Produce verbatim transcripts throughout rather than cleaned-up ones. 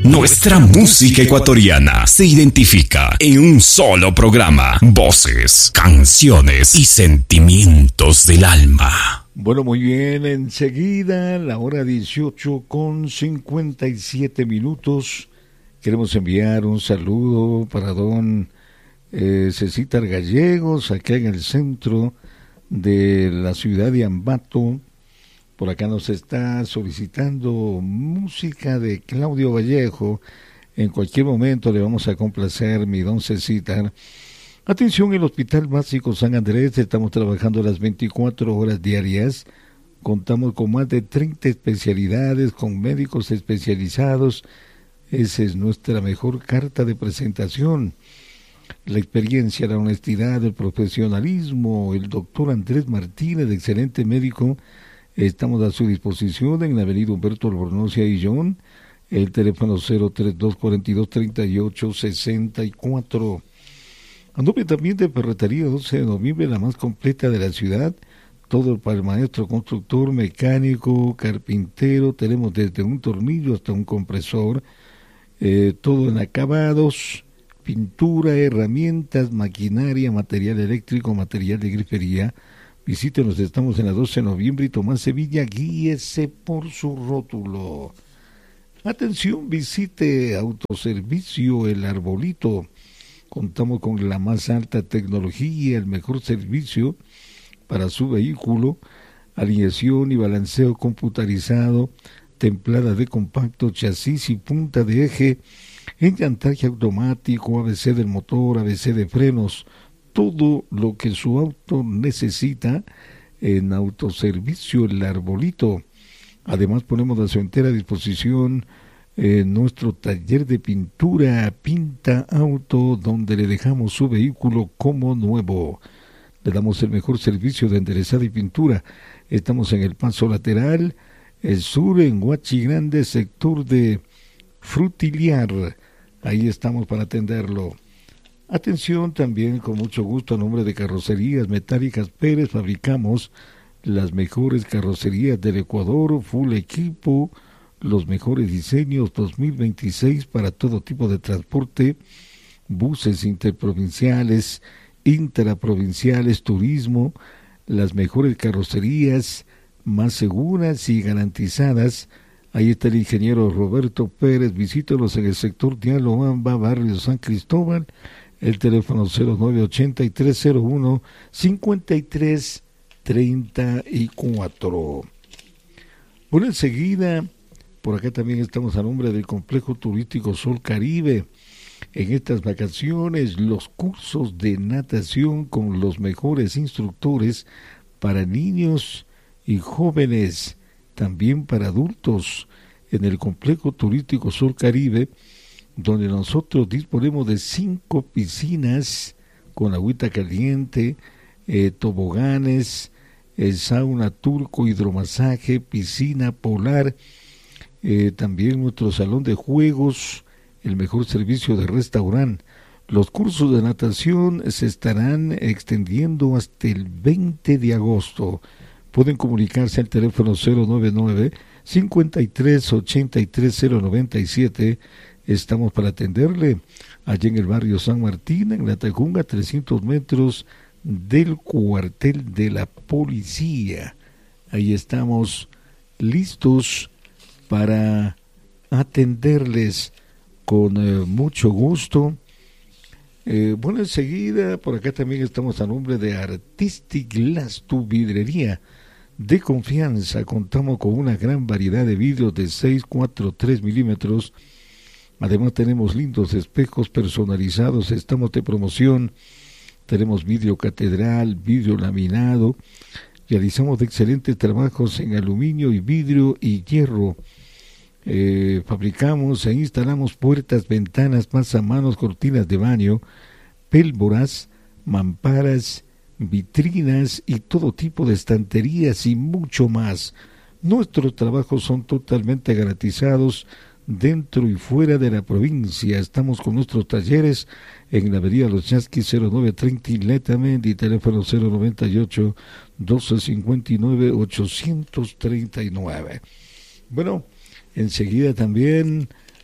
Nuestra música ecuatoriana se identifica en un solo programa. Voces, canciones y sentimientos del alma. Bueno, muy bien, enseguida, la hora dieciocho con cincuenta y siete minutos. Queremos enviar un saludo para don eh, Cecitar Gallegos, acá en el centro de la ciudad de Ambato. Por acá nos está solicitando música de Claudio Vallejo. En cualquier momento le vamos a complacer, mi don Cecitar. Atención, el Hospital Básico San Andrés, estamos trabajando las veinticuatro horas diarias. Contamos con más de treinta especialidades, con médicos especializados. Esa es nuestra mejor carta de presentación. La experiencia, la honestidad, el profesionalismo, el doctor Andrés Martínez, excelente médico. Estamos a su disposición en la avenida Humberto Albornoz y Ayllón, el teléfono cero treinta y dos cuarenta y dos treinta y ocho sesenta y cuatro. A nombre también de Ferretería doce de noviembre, la más completa de la ciudad, todo para el maestro constructor, mecánico, carpintero, tenemos desde un tornillo hasta un compresor, eh, todo en acabados, pintura, herramientas, maquinaria, material eléctrico, material de grifería. Visítenos, estamos en la doce de noviembre y Tomás Sevilla, guíese por su rótulo. Atención, visite Autoservicio El Arbolito. Contamos con la más alta tecnología, el mejor servicio para su vehículo, alineación y balanceo computarizado, templada de compacto, chasis y punta de eje, enllantaje automático, A B C del motor, A B C de frenos, todo lo que su auto necesita en Autoservicio El Arbolito. Además ponemos a su entera disposición eh, nuestro taller de pintura, Pinta Auto, donde le dejamos su vehículo como nuevo. Le damos el mejor servicio de enderezada y pintura. Estamos en el Paso Lateral, el sur, en Huachi Grande, sector de Frutiliar. Ahí estamos para atenderlo. Atención, también con mucho gusto, a nombre de Carrocerías Metálicas Pérez, fabricamos las mejores carrocerías del Ecuador, full equipo, los mejores diseños dos mil veintiséis para todo tipo de transporte, buses interprovinciales, intraprovinciales, turismo, las mejores carrocerías más seguras y garantizadas. Ahí está el ingeniero Roberto Pérez, visítelos en el sector de Aloamba, barrio San Cristóbal. El teléfono cero nueve ochenta y tres cero uno cincuenta y tres treinta y cuatro. Bueno, enseguida, por acá también estamos a nombre del Complejo Turístico Sol Caribe. En estas vacaciones, los cursos de natación con los mejores instructores para niños y jóvenes, también para adultos, en el Complejo Turístico Sol Caribe, donde nosotros disponemos de cinco piscinas con agüita caliente, eh, toboganes, eh, sauna turco, hidromasaje, piscina polar, eh, también nuestro salón de juegos, el mejor servicio de restaurante. Los cursos de natación se estarán extendiendo hasta el veinte de agosto. Pueden comunicarse al teléfono cero nueve nueve cincuenta y tres ochenta y tres cero noventa y siete. Estamos para atenderle allí en el barrio San Martín, en La Tacunga, trescientos metros del cuartel de la policía. Ahí estamos listos para atenderles con eh, mucho gusto. Eh, bueno, enseguida, por acá también estamos a nombre de Artistic Glass, tu vidrería de confianza. Contamos con una gran variedad de vidrios de seis, cuatro, tres milímetros. Además tenemos lindos espejos personalizados, estamos de promoción, tenemos vidrio catedral, vidrio laminado, realizamos excelentes trabajos en aluminio y vidrio y hierro, eh, fabricamos e instalamos puertas, ventanas, pasamanos, cortinas de baño, pélvoras, mamparas, vitrinas y todo tipo de estanterías y mucho más. Nuestros trabajos son totalmente garantizados dentro y fuera de la provincia. Estamos con nuestros talleres en la avenida Los Chasquis cero nueve treinta Letamendi, teléfono cero noventa y ocho, doce cincuenta y nueve, ochocientos treinta y nueve. Bueno, enseguida también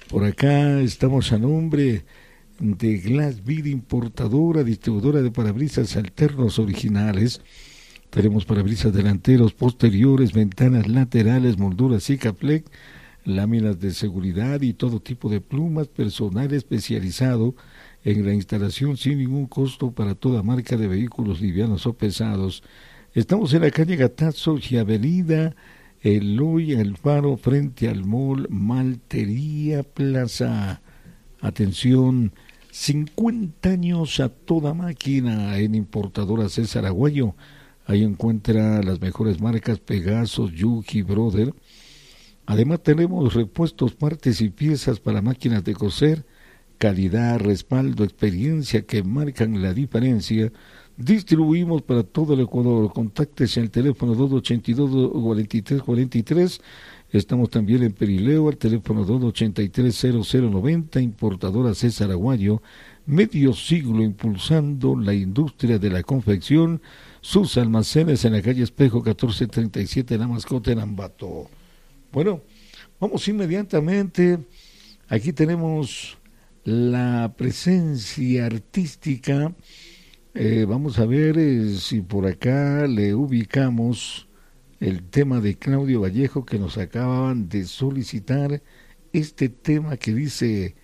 Por acá estamos a nombre de Glass Vid, importadora, distribuidora de parabrisas alternos originales. Tenemos parabrisas delanteros, posteriores, ventanas laterales, molduras Sikaflex, láminas de seguridad y todo tipo de plumas, personal especializado en la instalación sin ningún costo para toda marca de vehículos livianos o pesados. Estamos en la calle Gatazzo y avenida Eloy Alfaro, frente al mall Maltería Plaza. Atención, cincuenta años a toda máquina en importadora César Aguayo. Ahí encuentra las mejores marcas Pegaso, Yuki, Brother. Además tenemos repuestos, partes y piezas para máquinas de coser, calidad, respaldo, experiencia que marcan la diferencia. Distribuimos para todo el Ecuador. Contáctese al teléfono dos ochenta y dos, cuarenta y tres cuarenta y tres. Estamos también en Perileo al teléfono dos ochenta y tres, cero cero noventa. Importadora César Aguayo, medio siglo impulsando la industria de la confección. Sus almacenes en la calle Espejo catorce treinta y siete, La Mascota, en Ambato. Bueno, vamos inmediatamente. Aquí tenemos la presencia artística. Eh, vamos a ver eh, si por acá le ubicamos el tema de Claudio Vallejo, que nos acaban de solicitar este tema que dice: